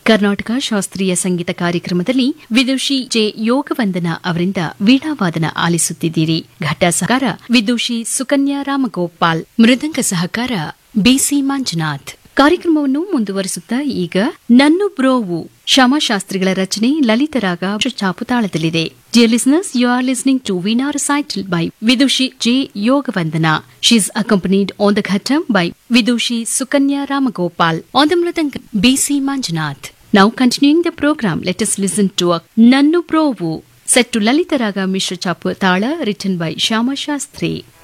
ಕರ್ನಾಟಕ ಶಾಸ್ತ್ರೀಯ ಸಂಗೀತ ಕಾರ್ಯಕ್ರಮದಲ್ಲಿ ವಿದುಷಿ ಜೆ ಯೋಗವಂದನ ಅವರಿಂದ ವೀಣಾವಾದನ ಆಲಿಸುತ್ತಿದ್ದೀರಿ. ಘಟ್ಟ ಸಹಕಾರ ವಿದುಷಿ ಸುಕನ್ಯಾ ರಾಮಗೋಪಾಲ್, ಮೃದಂಗ ಸಹಕಾರ ಬಿಸಿ ಮಂಜುನಾಥ್. ಕಾರ್ಯಕ್ರಮವನ್ನು ಮುಂದುವರಿಸುತ್ತಾ ಈಗ ನನ್ನು ಬ್ರೋವು ಶ್ಯಾಮಶಾಸ್ತ್ರಿಗಳ ರಚನೆ ಲಲಿತರಾಗ ಚಾಪುತಾಳದಲ್ಲಿದೆ. Dear listeners, you are listening to Veena recital by Vidushi J. Yogavandana. She is accompanied on the ghattam by Vidushi Sukanya Ramagopal, on the mridanga B.C. Manjunath. Now continuing the program, let us listen to a Nannu Provu, set to Lalitaraga Mishra Chaputala, written by Shyama Shastri.